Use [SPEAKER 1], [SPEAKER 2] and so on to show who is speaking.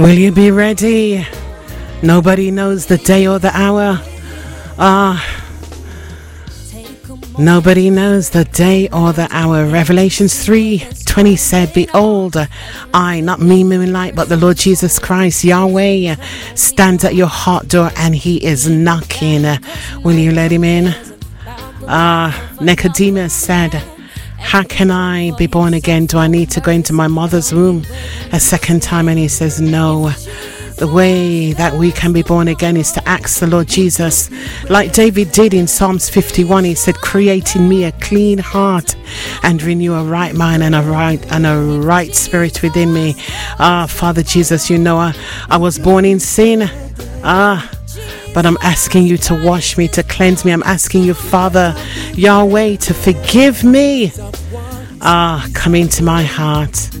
[SPEAKER 1] Will you be ready? Nobody knows the day or the hour. Nobody knows the day or the hour. Revelations 3:20 said, Behold, I, not me, moonlight, but the Lord Jesus Christ, Yahweh, stands at your heart door and he is knocking. Will you let him in? Nicodemus said, how can I be born again? Do I need to go into my mother's womb a second time? And he says, no. The way that we can be born again is to ask the Lord Jesus, like David did in Psalms 51. He said, create in me a clean heart and renew a right mind and a right spirit within me. Father Jesus, you know I was born in sin. But I'm asking you to wash me, to cleanse me. I'm asking you, Father Yahweh, to forgive me. Come into my heart.